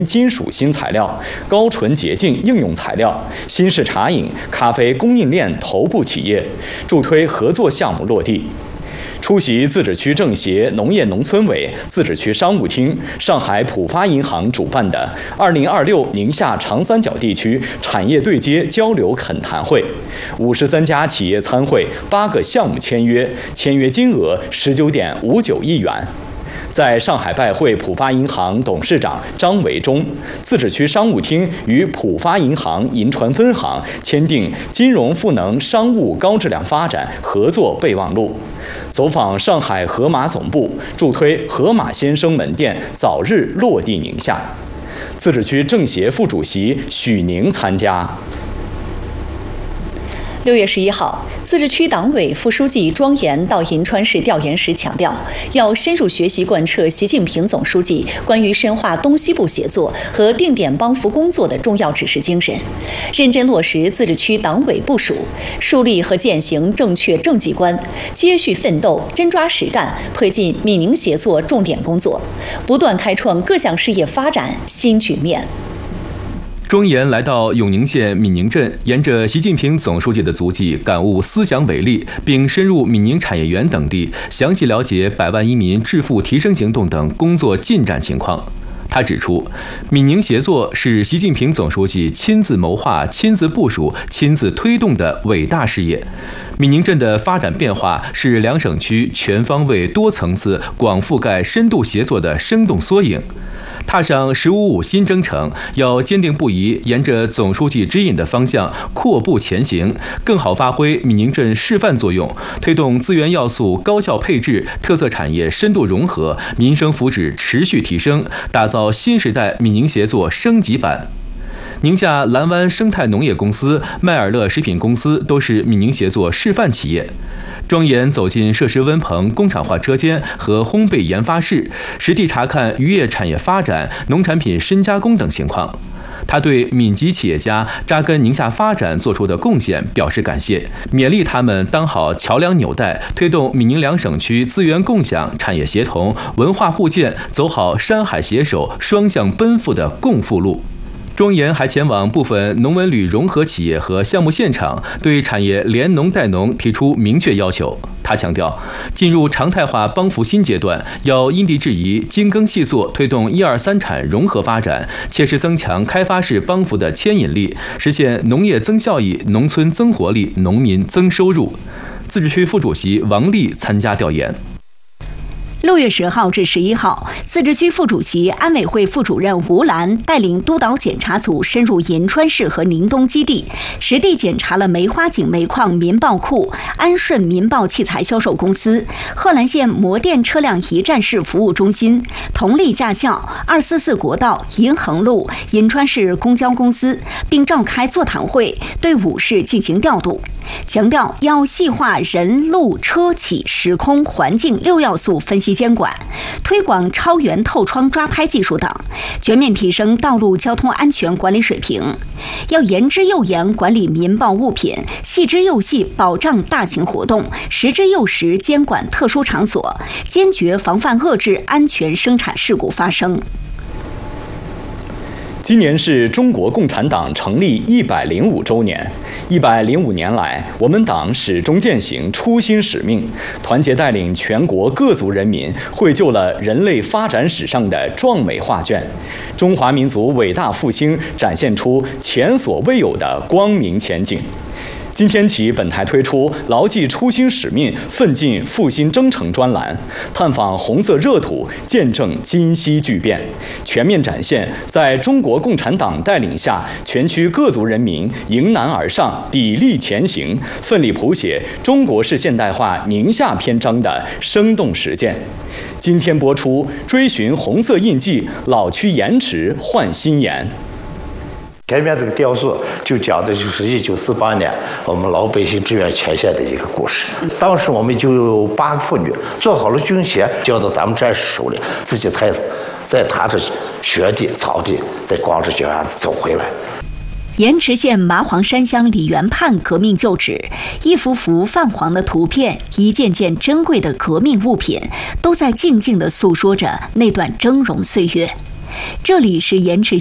金属新材料、高纯洁净应用材料、新式茶饮、咖啡供应链头部企业，助推合作项目落地。出席自治区政协农业农村委、自治区商务厅、上海浦发银行主办的2026宁夏长三角地区产业对接交流恳谈会，53家企业参会，8个项目签约，签约金额19.59亿元。在上海拜会浦发银行董事长张维忠，自治区商务厅与浦发银行银川分行签订金融赋能商务高质量发展合作备忘录，走访上海盒马总部，助推盒马鲜生门店早日落地宁夏。自治区政协副主席许宁参加。 6月11号，自治区党委副书记庄严到银川市调研时强调，要深入学习贯彻习近平总书记关于深化东西部协作和定点帮扶工作的重要指示精神，认真落实自治区党委部署，树立和践行正确政绩观，接续奋斗，真抓实干，推进闽宁协作重点工作，不断开创各项事业发展新局面。 庄严来到永宁县闽宁镇，沿着习近平总书记的足迹，感悟思想伟力，并深入闽宁产业园等地，详细了解100万移民致富提升行动等工作进展情况。他指出，闽宁协作是习近平总书记亲自谋划、亲自部署、亲自推动的伟大事业。闽宁镇的发展变化是两省区全方位、多层次、广覆盖、深度协作的生动缩影。踏上“1055”新征程，要坚定不移沿着总书记指引的方向阔步前行，更好发挥闽宁镇示范作用，推动资源要素高效配置、特色产业深度融合、民生福祉持续提升，打造新时代闽宁协作升级版。宁夏蓝湾生态农业公司、麦尔乐食品公司都是闽宁协作示范企业。庄严走进设施温棚、工厂化车间和烘焙研发室，实地查看渔业产业发展、农产品深加工等情况。他对闽籍企业家扎根宁夏发展做出的贡献表示感谢，勉励他们当好桥梁纽带，推动闽宁两省区资源共享、产业协同、文化互鉴，走好山海携手、双向奔赴的共富路。庄严还前往部分农文旅融合企业和项目现场，对产业联农带农提出明确要求。他强调，进入常态化帮扶新阶段，要因地制宜、精耕细作，推动1、2、3产融合发展，切实增强开发式帮扶的牵引力，实现农业增效益、农村增活力、农民增收入。自治区副主席王丽参加调研。 6月10号至11号，自治区副主席、安委会副主任吴兰带领督导检查组深入银川市和宁东基地，实地检查了梅花井煤矿民爆库、安顺民爆器材销售公司、贺兰县摩电车辆一站式服务中心、同利驾校、244国道、银衡路、银川市公交公司，并召开座谈会，对5市进行调度。强调要细化人、路、车、企、时空、环境6要素分析监管，推广超圆透窗抓拍技术等，全面提升道路交通安全管理水平。要严之又严管理民爆物品，细之又细保障大型活动，实之又实监管特殊场所，坚决防范遏制安全生产事故发生。 今年是中国共产党成立105周年。105年来，我们党始终践行初心使命，团结带领全国各族人民，绘就了人类发展史上的壮美画卷，中华民族伟大复兴展现出前所未有的光明前景。今天起，本台推出牢记初心使命、奋进复兴征程专栏，探访红色热土，见证今昔巨变，全面展现在中国共产党带领下，全区各族人民迎难而上、砥砺前行，奋力谱写中国式现代化宁夏篇章的生动实践。今天播出，追寻红色印记，老区延迟换新颜。 前面这个雕塑就讲的就是1948年我们老百姓志愿前线的一个故事。当时我们就有8个妇女做好了军鞋，交到咱们战士手里，自己才在踏着雪地、草地，再光着脚丫子走回来。 盐池县麻黄山乡李元畔革命旧址，一幅幅泛黄的图片，一件件珍贵的革命物品，都在静静地诉说着那段峥嵘岁月。 这里是延迟